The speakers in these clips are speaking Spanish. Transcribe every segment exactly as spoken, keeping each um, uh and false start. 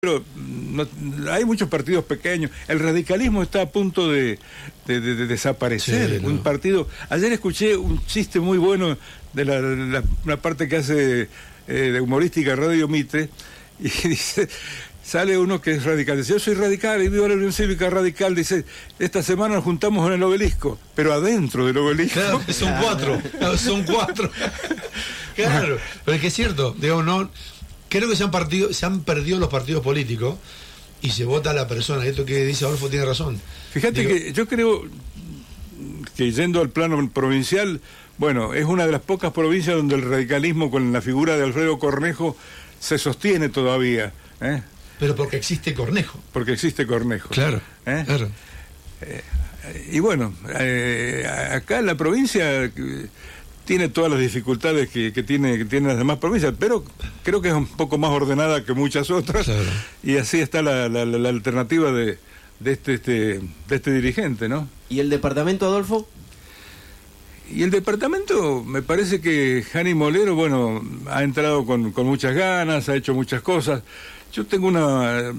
Pero no, hay muchos partidos pequeños. El radicalismo está a punto de, de, de, de desaparecer. Sí, no. Un partido. Ayer escuché un chiste muy bueno de la, la una parte que hace eh, de humorística Radio Mitre, y dice, sale uno que es radical, dice, yo soy radical y vivo en la Unión Cívica Radical, dice, esta semana nos juntamos en el Obelisco, pero adentro del Obelisco. Claro, son cuatro, no, son cuatro. Claro, pero es que es cierto, digo, no. Creo que se han, partido, se han perdido los partidos políticos y se vota a la persona. Esto que dice Adolfo tiene razón. Fíjate Digo, que yo creo que yendo al plano provincial, bueno, es una de las pocas provincias donde el radicalismo con la figura de Alfredo Cornejo se sostiene todavía. ¿eh? Pero porque existe Cornejo. Porque existe Cornejo. Claro, ¿eh? claro. Eh, y bueno, eh, acá en la provincia tiene todas las dificultades que, que tiene que tienen las demás provincias, pero creo que es un poco más ordenada que muchas otras, claro. Y así está la, la, la alternativa de, de este, este de este dirigente, ¿no? ¿Y el departamento, Adolfo? Y el departamento, me parece que Jani Molero, bueno, ha entrado con, con muchas ganas, ha hecho muchas cosas. Yo tengo una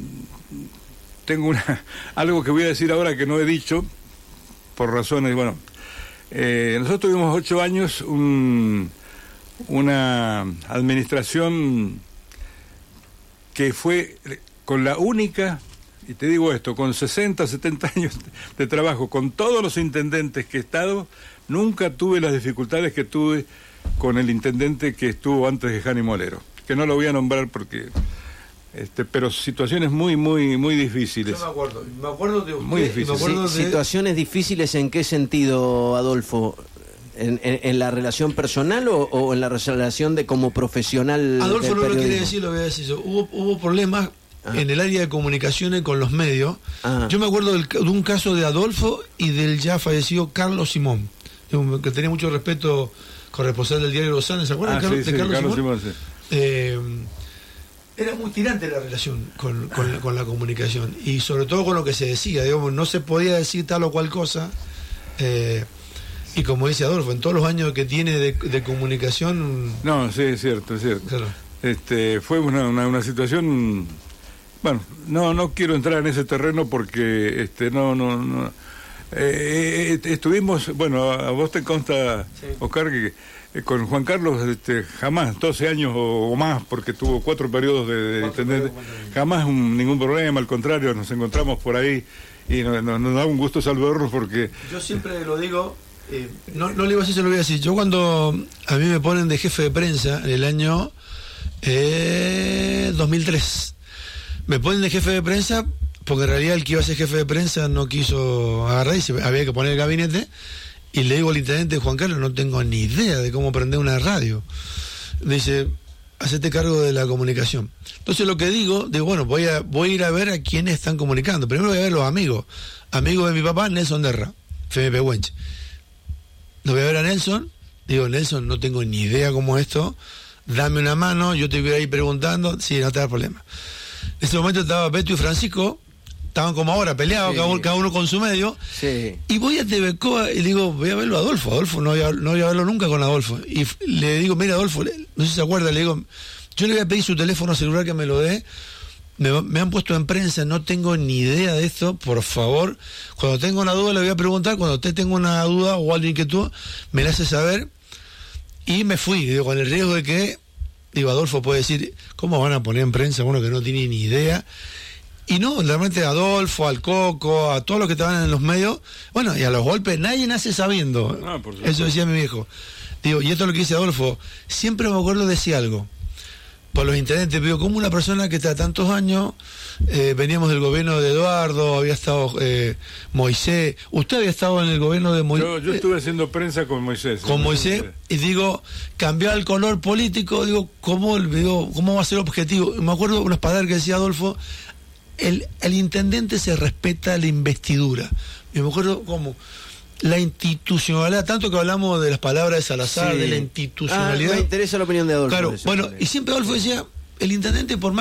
tengo una algo que voy a decir ahora que no he dicho por razones, bueno. Eh, nosotros tuvimos ocho años un, una administración que fue con la única, y te digo esto, con sesenta, setenta años de trabajo, con todos los intendentes que he estado, nunca tuve las dificultades que tuve con el intendente que estuvo antes de Jani Molero, que no lo voy a nombrar porque... Este, pero situaciones muy, muy, muy difíciles. Yo me acuerdo, me acuerdo de usted, muy difíciles. Me acuerdo sí, de... ¿Situaciones difíciles en qué sentido, Adolfo? ¿En, en, en la relación personal o, o en la relación de como profesional? Adolfo no lo quiere decir, lo voy a decir yo. Hubo, hubo problemas ah. en el área de comunicaciones con los medios. Ah. Yo me acuerdo del, de un caso de Adolfo y del ya fallecido Carlos Simón, que tenía mucho respeto, corresponsal del diario Los Andes. ¿Se acuerdan ah, de, Carlos, sí, de sí, Carlos, Carlos Simón? Simón sí. Eh, Era muy tirante la relación con, con, la, con la comunicación y sobre todo con lo que se decía, digamos, no se podía decir tal o cual cosa eh, y como dice Adolfo, en todos los años que tiene de, de comunicación... No, sí, es cierto, es cierto. Claro. Este, fue una, una, una situación... Bueno, no no quiero entrar en ese terreno porque este no no, no eh, estuvimos, bueno, a, a vos te consta, sí. Oscar, que con Juan Carlos este, jamás, doce años o, o más, porque tuvo cuatro periodos de, de intendente, jamás un, ningún problema, al contrario, nos encontramos por ahí y nos, nos, nos da un gusto saludarnos porque... Yo siempre lo digo, eh, no, no le digo así, se lo voy a decir, yo cuando a mí me ponen de jefe de prensa en el año eh, dos mil tres, me ponen de jefe de prensa porque en realidad el que iba a ser jefe de prensa no quiso agarrar y se, había que poner el gabinete. Y le digo al intendente Juan Carlos, no tengo ni idea de cómo prender una radio. Dice, hacete cargo de la comunicación. Entonces lo que digo, digo, bueno, voy a voy a ir a ver a quiénes están comunicando. Primero voy a ver los amigos. Amigos de mi papá, Nelson Derra, F M P Huenche. No voy a ver a Nelson. Digo, Nelson, no tengo ni idea cómo es esto. Dame una mano, yo te voy a ir preguntando. Sí, no te da problema. En ese momento estaba Beto y Francisco. Estaban como ahora, peleados, sí. cada, uno, cada uno con su medio. Sí. Y voy a Tebecoa y le digo, voy a verlo a Adolfo. Adolfo, no voy a, no voy a verlo nunca con Adolfo. Y le digo, mira, Adolfo, no sé si se acuerda, le digo, yo le voy a pedir su teléfono celular que me lo dé. Me, me han puesto en prensa, no tengo ni idea de esto. Por favor, cuando tenga una duda le voy a preguntar. Cuando usted tenga una duda o alguien que tú, me la hace saber. Y me fui, digo, con el riesgo de que, digo, Adolfo puede decir, ¿cómo van a poner en prensa uno que no tiene ni idea? Y no, realmente a Adolfo, al Coco, a todos los que estaban en los medios, bueno, y a los golpes nadie nace sabiendo. Ah, eso decía mi viejo. Digo, y esto es lo que dice Adolfo, siempre me acuerdo de decir algo. Por los intendentes, veo como una persona que está tantos años, eh, veníamos del gobierno de Eduardo, había estado eh, Moisés, usted había estado en el gobierno de Moisés. Yo, yo estuve haciendo prensa con Moisés. Con Moisés, y digo, cambiar el color político, digo, ¿cómo, digo, ¿cómo va a ser objetivo? Me acuerdo unas palabras que decía Adolfo, El, el intendente se respeta la investidura. Yo me acuerdo como la institucionalidad, tanto que hablamos de las palabras de Salazar, sí. de la institucionalidad. Ah, me interesa la opinión de Adolfo. Claro, bueno, y siempre Adolfo decía, el intendente por más